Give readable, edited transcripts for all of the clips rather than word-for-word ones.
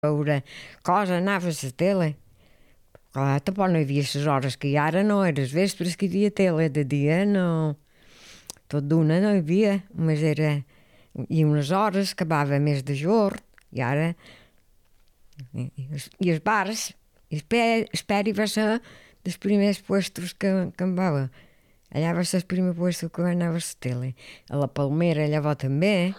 veure cosa, anava a la tele. Clar, tampoc no hi havia les hores que hi ara no, era els vespres que hi havia tele, de dia no. Tot d'una no hi havia, només era... I unes hores acabava més de jorn, i ara... I els bars, esperi va ser dels primers puestos que em va veure. Allà va ser el primer puesto que va anar a la tele. A la Palmera, llavors també.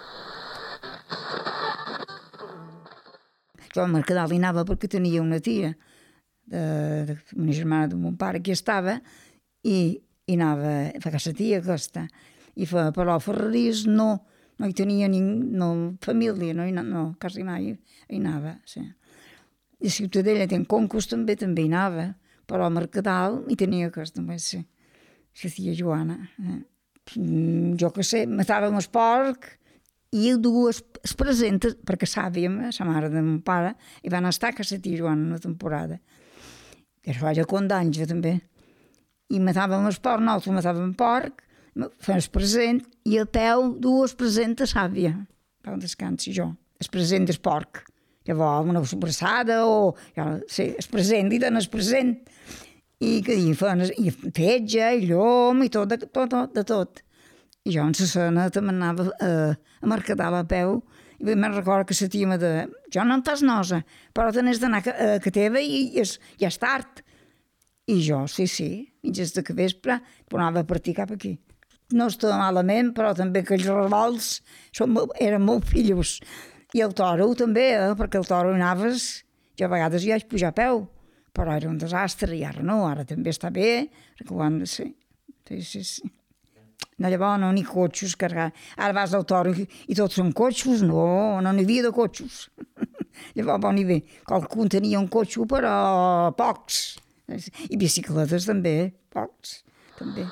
Jo al Mercadal hi anava perquè tenia una tia, una germana de mon pare que estava, i anava a casa tia aquesta. I però a Ferreries no hi tenia família, no, quasi mai hi anava. Sí. I a Ciutadella en Concurs també hi anava, però al Mercadal hi tenia aquesta també, sí. La tia Joana. Jo que sé, matàvem el porc i dues es presentes, perquè sàviem, la mare de mon pare, i van estar a casa tia Joana una temporada. I això ja com d'anys, també. I matàvem el porc, nosaltres matàvem porc, fem el present, i a peu dues presentes sàvia. Per descansi jo. El present del porc. Llavors, una sobrassada o... Sí, el present, i donen el present. I fetge, i llom, i tot, de tot. I jo en la cena també anava a Mercadal a peu, i me'n recordo que la tia me deia, jo no em fas nosa, però tenies d'anar a teva i ja és tard. I jo, sí, mitges de vespre, tornava a partir cap aquí. No estava malament, però també aquells revolts eren molt fillos. I el toro també, perquè el toro anaves, jo a vegades ja vaig pujar a peu, però era un desastre, i ara no, ara també està bé, sí. No, llavors no n'hi cotxos carregar. Ara vas al toro i tots són cotxos, no n'hi havia de cotxos. Llavors bon i bé, qualcun tenia un cotxo, però pocs. I bicicletes també, pocs, també.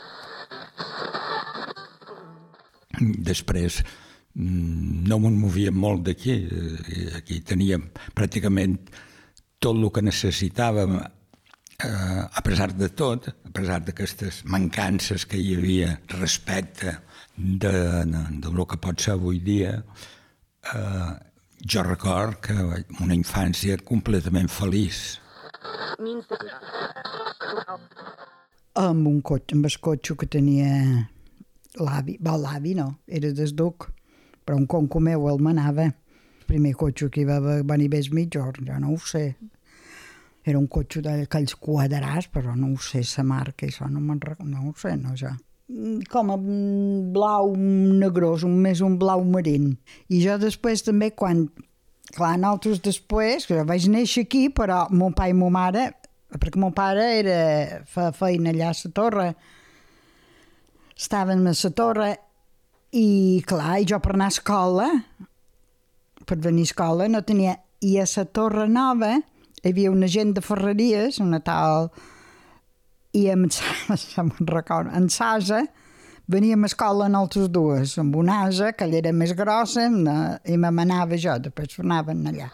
Després no me'n movíem molt d'aquí. Aquí teníem pràcticament tot el que necessitàvem, a pesar de tot, a pesar d'aquestes mancances que hi havia respecte de lo que pot ser avui dia, jo record que una infància completament feliç. Amb el cotxe que tenia l'avi, l'avi no, era del duc, però un conco meu el manava. El primer cotxe que hi va venir més mitjorn, jo no ho sé. Era un cotxe d'aquells quadrats, però no ho sé, la marca, això no ho sé, no, ja. Com a blau negrós, més un blau marín. I jo després també, clar, nosaltres després, que jo vaig néixer aquí, però mon pare i mon mare, perquè mon pare feia feina allà a la torre, estaven a la torre, i clar, jo per anar a escola, per venir a escola, no tenia... I a la Torre Nova hi havia una gent de Ferreries, una tal... I en Sasa veníem a escola nosaltres dues, amb una asa, que ella era més grossa, i me manava jo, després anaven allà.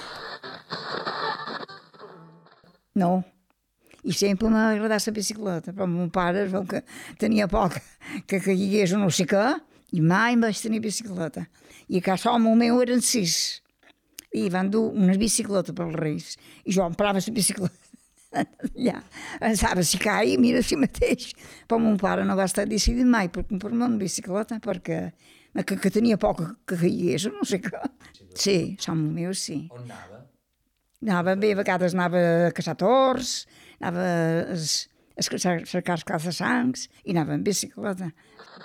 No, i sempre m'ha agradat la bicicleta, però mon pare es veu que tenia poc que caigués o no sé què, i mai em vaig tenir bicicleta. I a casa home meu eren 6, i van dur una bicicleta pels Reis, i jo emprava la bicicleta. Ja, pensava si caia, mira si mateix. Però mon pare no va estar decidit mai per comprar-me una bicicleta, perquè que tenia poc que caigués, no sé què. Sí, home meu, sí. On anava? Anava bé, a vegades anava a caçar tords, anava a cercar els calçassancs, i anava en bicicleta.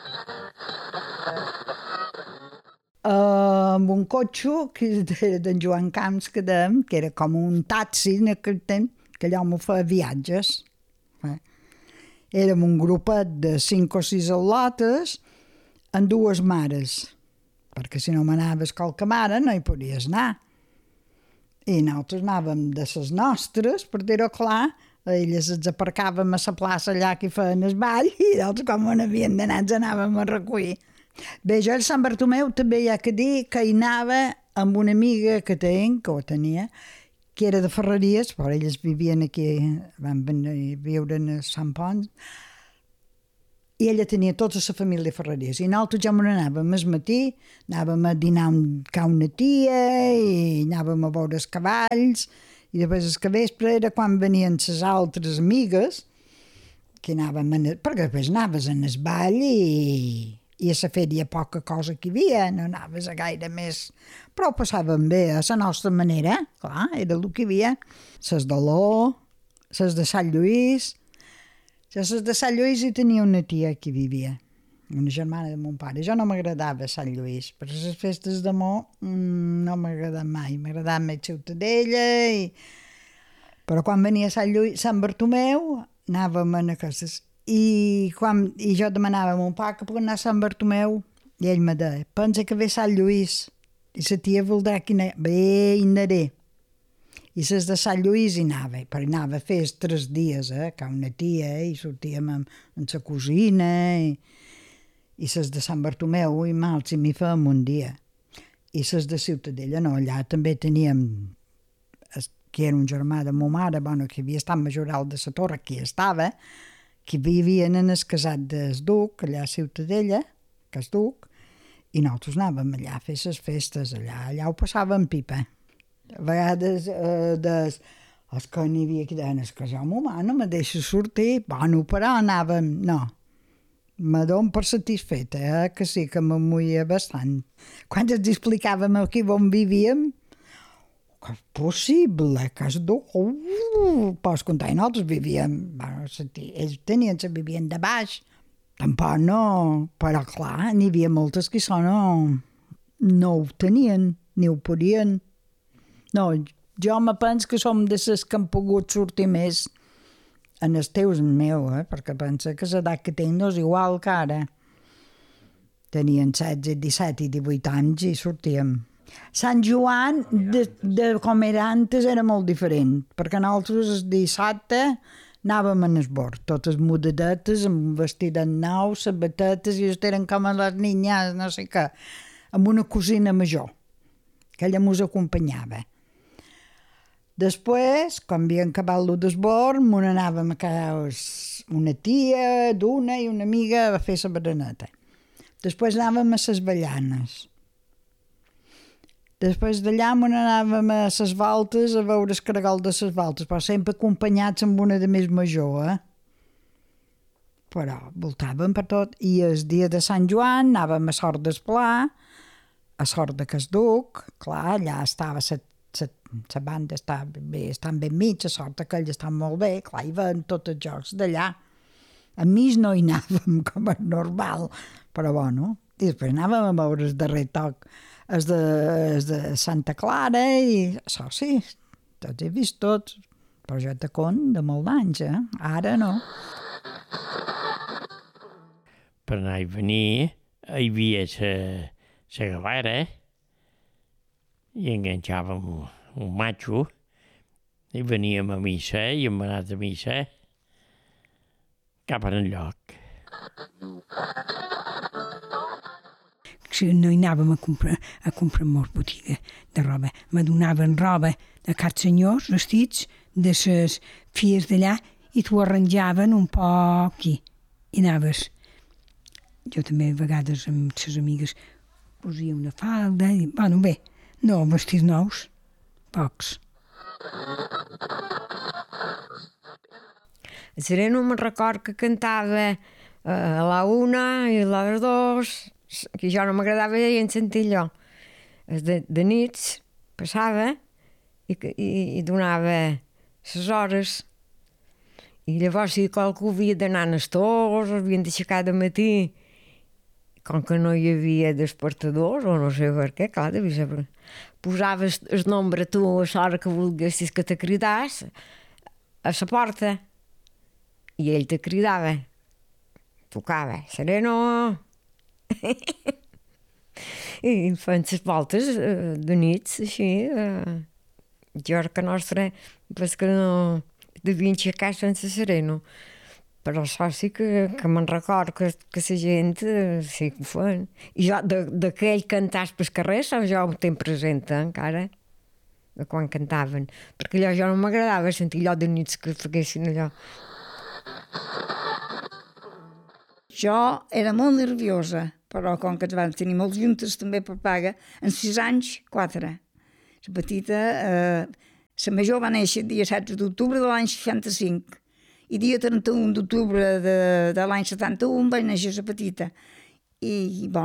Amb un cotxe que era d'en Joan Camps, que era com un taxi en aquell temps, que allò m'ho feia viatges. Érem un grupet de 5 o 6 al·lotes amb 2 mares, perquè si no m'anaves qualque mare no hi podies anar. I nosaltres anàvem de les nostres, per dir-ho clar, elles ens aparcàvem a la plaça allà que feien el ball, i nosaltres, com on havien d'anar, ens anàvem a recollir. Bé, jo al Sant Bartomeu també hi ha que dir que hi anava amb una amiga que tenc, que ho tenia, que era de Ferreries, però elles vivien aquí, van venir a viure a Sant Pons, i ella tenia tota la família Ferrarés, i nosaltres ja n'anàvem al matí, anàvem a dinar a una tia, i anàvem a veure els cavalls, i després el vespre era quan venien les altres amigues, que anàvem, perquè després anaves en el ball i a la fèria poca cosa que hi havia, no anaves a gaire més, però ho passàvem bé a la nostra manera, clar, era el que hi havia. Les d'Aló, les de Sant Lluís. Les de Sant Lluís hi tenia una tia que vivia, una germana de mon pare. Jo no m'agradava Sant Lluís, però les festes d'amor no m'agradaven mai, m'agradava més Ciutadella, però quan venia Sant Bartomeu anàvem a aquestes. I jo demanava a mon pare que podia anar a Sant Bartomeu, i ell me deia, pensa que ve Sant Lluís, i la tia voldrà que hi anaré. I les de Sant Lluís hi anava, però hi anava a fer 3 dies, que una tia, i sortíem amb la cosina, i les de Sant Bartomeu i Mals i m'hi fèiem un dia. I les de Ciutadella no, allà també teníem, que era un germà de ma mare, bueno, que havia estat majoral de la Torre, que hi estava, que vivien en el casat del Duc, allà a Ciutadella, que és Duc, i nosaltres anàvem allà a fer les festes, allà ho passàvem pipa. A vegades és que n'hi havia que deien, és que jo no me deixa sortir, bueno, però anàvem, no, me dono per satisfeta, que sí que m'amuia bastant. Quan ens explicàvem aquí on vivíem, que és possible, que és dur, pots comptar, i nosaltres vivíem, bueno, ells vivien de baix, tampoc no, però clar, n'hi havia moltes que això no ho tenien, ni ho podien. No, jo me penso que som de les que han pogut sortir més en els teus meu, perquè pensa que l'edat que tinc no és igual que ara. Tenien 16, 17 i 18 anys i sortíem. Sant Joan, com era antes, era molt diferent, perquè nosaltres el dissabte anàvem a l'esbord, totes mudadetes, amb vestides nous, sabatetes, i eren com a les niñas, no sé què, amb una cosina major, que ella mos acompanyava. Després, quan havíem acabat el d'esbord, anàvem a casa una tia, d'una i una amiga a fer la bereneta. Després anàvem a les ballanes. Després d'allà anàvem a les voltes a veure el caragol de les voltes, però sempre acompanyats amb una de més major, Però voltàvem per tot. I el dia de Sant Joan anàvem a Sort d'Esplà, a Sort de Casduc, clar, allà estava la banda estan ben mig, a Sort que ells estan molt bé, clar, hi van tots els jocs d'allà. A mi no hi anàvem com a normal, però bueno, i després anàvem a veure el darrer toc, el de Santa Clara, i això sí, tots he vist tots, però jo te conto de molt d'anys, ara no. Per anar i venir hi havia la galera i enganxàvem un matxo i veníem a missa i hem anat a missa cap a enlloc. Si no hi anàvem a comprar molta botiga de roba. Me donaven roba a cap senyors, vestits de les filles d'allà, i t'ho arranjaven un poc i anaves. Jo també a vegades amb les amigues posia una falda i, bueno, bé, no, vestits nous, pocs. A Sereno me'n record que cantava a la 1 i a les 2, que jo no m'agradava i en sentir allò. De nits passava i donava les hores. I llavors si qualcú havia d'anar a les torres, havien d'aixecar de matí, com que no hi havia despertadors, o no sé per què, clar, devia saber. Posaves el nombre tu a l'hora que volguessis que te cridàs a la porta i ell te cridava. Tocava, Sereno! I feien les voltes de nits, així. Jo que nostra, pues que no devien aixecar sense Sereno. Però això sí que me'n record que la gent sí que ho feien. I jo, d'aquell cantars pel carrer, jo ho tinc present encara, de quan cantaven. Perquè allò jo no m'agradava sentir allò de nits que fessin allò. Jo era molt nerviosa, però com que vam tenir molts juntes també per paga, en 6 anys, 4. La petita, la major va néixer el dia 16 d'octubre de l'any 65 i dia 31 d'octubre de l'any 71 va néixer la petita. I, bon,